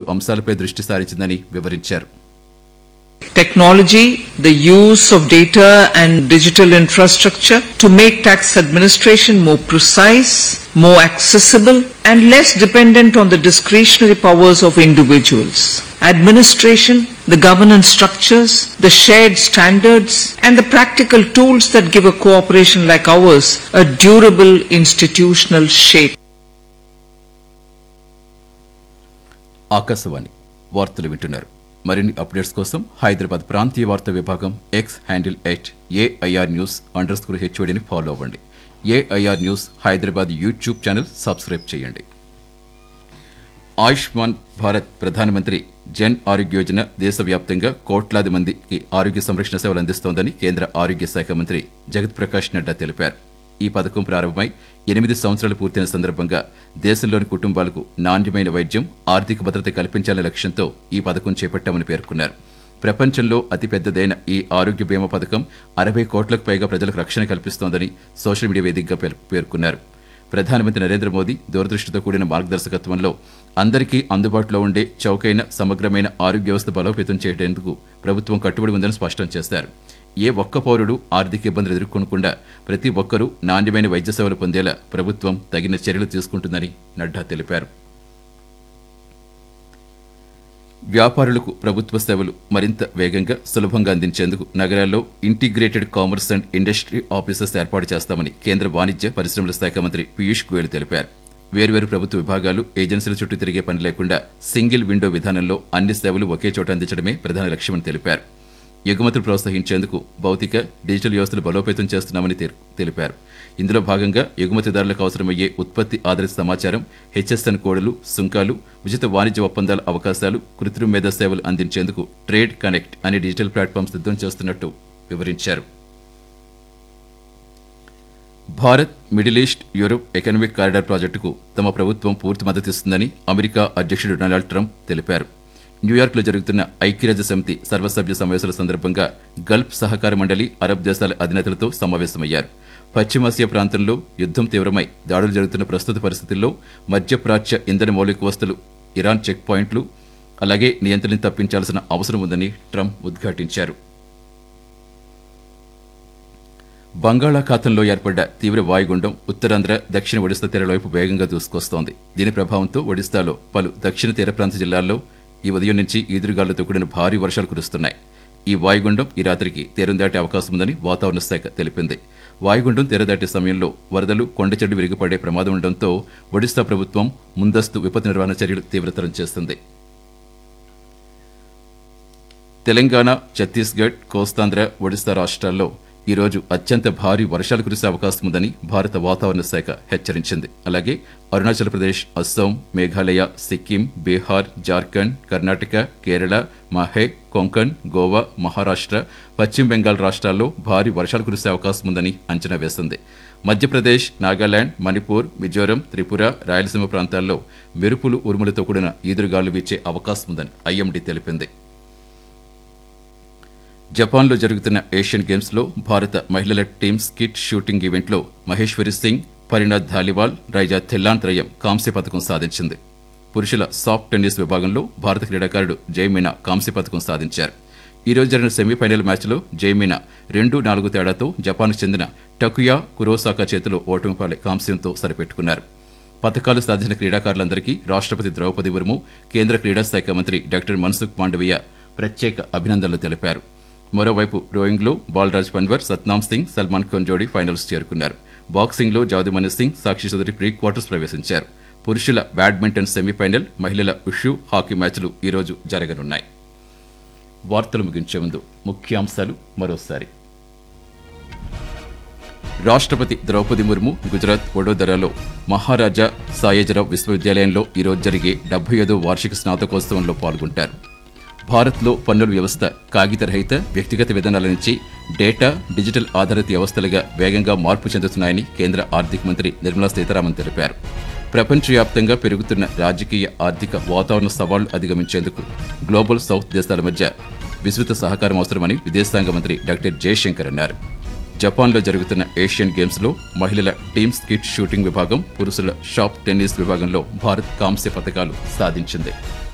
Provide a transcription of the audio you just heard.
అంశాలపై దృష్టి సారించిందని వివరించారు. Technology, the use of data and digital infrastructure to make tax administration more precise, more accessible and less dependent on the discretionary powers of individuals. Administration, the governance structures, the shared standards and the practical tools that give a cooperation like ours a durable institutional shape. Akashvani వార్తలు వింటున్నారు. మరిన్ని updates కోసం హైదరాబాద్ ప్రాంతీయ వార్తా విభాగం X handle @AIR_News_HODని follow అవ్వండి. AIR news Hyderabad YouTube channel subscribe చేయండి. ఆయుష్మాన్ భారత్ ప్రధానమంత్రి జన్ ఆరోగ్య యోజన దేశవ్యాప్తంగా కోట్లాది మందికి ఆరోగ్య సంరక్షణ సేవలు అందిస్తోందని కేంద్ర ఆరోగ్య శాఖ మంత్రి జగత్ ప్రకాష్ నడ్డా తెలిపారు. ఈ పథకం ప్రారంభమై 8 సంవత్సరాలు పూర్తయిన సందర్భంగా దేశంలోని కుటుంబాలకు నాణ్యమైన వైద్యం, ఆర్థిక భద్రత కల్పించాలనే లక్ష్యంతో ఈ పథకం చేపట్టామని పేర్కొన్నారు. ప్రపంచంలో అతిపెద్దదైన ఈ ఆరోగ్య బీమా పథకం 60 కోట్లకు పైగా ప్రజలకు రక్షణ కల్పిస్తోందని సోషల్ మీడియా వేదికగా పేర్కొన్నారు. ప్రధానమంత్రి నరేంద్ర మోదీ దూరదృష్టితో కూడిన మార్గదర్శకత్వంలో అందరికీ అందుబాటులో ఉండే చౌకైన సమగ్రమైన ఆరోగ్య వ్యవస్థ బలోపేతం చేయడానికి ప్రభుత్వం కట్టుబడి ఉందని స్పష్టం చేశారు. ఏ ఒక్క పౌరుడు ఆర్థిక ఇబ్బందులు ఎదుర్కొనకుండా ప్రతి ఒక్కరూ నాణ్యమైన వైద్య సేవలు పొందేలా ప్రభుత్వం తగిన చర్యలు తీసుకుంటుందని నడ్డా తెలిపారు. వ్యాపారులకు ప్రభుత్వ సేవలు మరింత వేగంగా, సులభంగా అందించేందుకు నగరాల్లో integrated commerce and industry offices ఏర్పాటు చేస్తామని కేంద్ర వాణిజ్య పరిశ్రమల శాఖ మంత్రి పీయూష్ గోయల్ తెలిపారు. వేర్వేరు ప్రభుత్వ విభాగాలు, ఏజెన్సీల చుట్టూ తిరిగే పని లేకుండా సింగిల్ విండో విధానంలో అన్ని సేవలు ఒకే చోట అందించడమే ప్రధాన లక్ష్యమని తెలిపారు. ఎగుమతులు ప్రోత్సహించేందుకు భౌతిక, డిజిటల్ వ్యవస్థలు బలోపేతం చేస్తున్నామని తెలిపారు. ఇందులో భాగంగా ఎగుమతిదారులకు అవసరమయ్యే ఉత్పత్తి ఆధారిత సమాచారం, హెచ్ఎస్ఎన్ కోడ్లు, సుంకాలు, ఉచిత వాణిజ్య ఒప్పందాల అవకాశాలు, కృత్రిమ మేధా సేవలు అందించేందుకు ట్రేడ్ కనెక్ట్ అనే డిజిటల్ ప్లాట్ఫామ్ సిద్ధం చేస్తున్నట్టు వివరించారు. Bharat middle east Europe economic corridor ప్రాజెక్టుకు తమ ప్రభుత్వం పూర్తి మద్దతిస్తుందని అమెరికా అధ్యక్షుడు డొనాల్డ్ ట్రంప్ తెలిపారు. న్యూయార్క్లో జరుగుతున్న ఐక్యరాజ్య సమితి సర్వసభ్య సమావేశాల సందర్భంగా గల్ఫ్ సహకార మండలి, అరబ్ దేశాల అధినేతలతో సమావేశమయ్యారు. పశ్చిమాసియా ప్రాంతంలో యుద్దం తీవ్రమై దాడులు జరుగుతున్న ప్రస్తుత పరిస్థితుల్లో మధ్యప్రాచ్య ఇంధన మౌలిక వస్తువులు, ఇరాన్ చెక్ పాయింట్లు, అలాగే నియంత్రణ తప్పించాల్సిన అవసరం ఉందని ట్రంప్ ఉద్ఘాటించారు. బంగాళాఖాతంలో ఏర్పడ్డ తీవ్ర వాయుగుండం ఉత్తరాంధ్ర, దక్షిణ ఒడిశా తీరాల వైపు వేగంగా దూసుకొస్తోంది. దీని ప్రభావంతో ఒడిశాలో పలు దక్షిణ తీర ప్రాంత జిల్లాల్లో ఈ ఉదయం నుంచి ఈదురుగాలులతో కూడిన భారీ వర్షాలు కురుస్తున్నాయి. ఈ వాయుగుండం ఈ రాత్రికి తీరం దాటే అవకాశం ఉందని వాతావరణ శాఖ తెలిపింది. వాయుగుండం తీరం దాటే సమయంలో వరదలు, కొండచెడ్డు విరిగిపడే ప్రమాదం ఉండడంతో ఒడిశా ప్రభుత్వం ముందస్తు విపత్తు నిర్వహణ చర్యలు తీవ్రతరం చేస్తుంది. తెలంగాణ, ఛత్తీస్గఢ్, కోస్తాంధ్ర, ఒడిశా రాష్ట్రాల్లో ఈ రోజు అత్యంత భారీ వర్షాలు కురిసే అవకాశం ఉందని భారత వాతావరణ శాఖ హెచ్చరించింది. అలాగే అరుణాచల్ ప్రదేశ్, అస్సాం, మేఘాలయ, సిక్కిం, బీహార్, జార్ఖండ్, కర్ణాటక, కేరళ, మాహే, కొంకణ్, గోవా, మహారాష్ట్ర, పశ్చిమ బెంగాల్ రాష్ట్రాల్లో భారీ వర్షాలు కురిసే అవకాశం ఉందని అంచనా వేసింది. మధ్యప్రదేశ్, నాగాలాండ్, మణిపూర్, మిజోరం, త్రిపుర, రాయలసీమ ప్రాంతాల్లో మెరుపులు, ఉరుములతో కూడిన ఈదురుగాలు వీచే అవకాశం ఉందని ఐఎండీ తెలిపింది. జపాన్లో జరుగుతున్న ఏషియన్ గేమ్స్లో భారత మహిళల టీమ్ స్కిట్ షూటింగ్ ఈవెంట్లో మహేశ్వరి సింగ్, పరిణాథ్ ధాలివాల్, రైజా థెల్లాన్ త్రయం కాంస్య పథకం సాధించింది. పురుషుల సాఫ్ట్ టెన్నిస్ విభాగంలో భారత క్రీడాకారుడు జయమీనా కాంస్య పథకం సాధించారు. ఈ రోజు జరిగిన సెమీఫైనల్ మ్యాచ్లో జయమీనా 2-4 తేడాతో జపాన్కు చెందిన టకుయా కురోసాకా చేతిలో ఓటమి పాలై కాంస్యంతో సరిపెట్టుకున్నారు. పథకాలు సాధించిన క్రీడాకారులందరికీ రాష్ట్రపతి ద్రౌపది ముర్ము, కేంద్ర క్రీడా శాఖ మంత్రి డాక్టర్ మన్సుఖ్ మాండవీయ ప్రత్యేక అభినందనలు తెలిపారు. మరోవైపు రోయింగ్లో బాలరాజ్ పన్వర్, సత్నామ్ సింగ్, సల్మాన్ ఖాన్ జోడీ ఫైనల్స్ చేరుకున్నారు. బాక్సింగ్లో జాదుమణి సింగ్, సాక్షి చౌదరి ప్రీ క్వార్టర్స్ ప్రవేశించారు. పురుషుల బ్యాడ్మింటన్ సెమీఫైనల్, మహిళల ఉషు, హాకీ మ్యాచ్లు ఈరోజు జరగనున్నాయి. వార్తలు ముగించే ముందు ముఖ్యాంశాలు మరోసారి. రాష్ట్రపతి ద్రౌపది ముర్ము గుజరాత్ వడోదరాలో మహారాజా సాయేజరావు విశ్వవిద్యాలయంలో ఈరోజు జరిగే 75వ వార్షిక స్నాతకోత్సవంలో పాల్గొంటారు. భారత్లో పన్నుల వ్యవస్థ కాగితరహిత, వ్యక్తిగత విధానాల నుంచి డేటా, డిజిటల్ ఆధారిత వ్యవస్థలుగా వేగంగా మార్పు చెందుతున్నాయని కేంద్ర ఆర్థిక మంత్రి నిర్మలా సీతారామన్ తెలిపారు. ప్రపంచవ్యాప్తంగా పెరుగుతున్న రాజకీయ, ఆర్థిక వాతావరణ సవాళ్లు అధిగమించేందుకు గ్లోబల్ సౌత్ దేశాల మధ్య విస్తృత సహకారం అవసరమని విదేశాంగ మంత్రి డాక్టర్ జయశంకర్ అన్నారు. జపాన్లో జరుగుతున్న ఏషియన్ గేమ్స్లో మహిళల టీమ్ స్కిట్ షూటింగ్ విభాగం, పురుషుల షాప్ టెన్నిస్ విభాగంలో భారత్ కాంస్య పథకాలు సాధించింది.